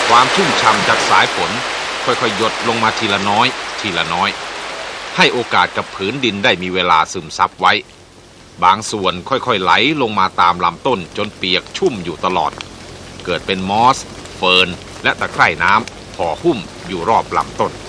ความชุ่มฉ่ำจากสายฝนค่อยๆหยดลงมาทีละน้อยทีละน้อยให้โอกาสกับผืนดินได้มีเวลาซึมซับไว้บางส่วนค่อยๆไหลลงมาตามลำต้นจนเปียกชุ่มอยู่ตลอดเกิดเป็นมอสเฟิร์นและตะไคร่น้ำห่อหุ้มอยู่รอบลำต้น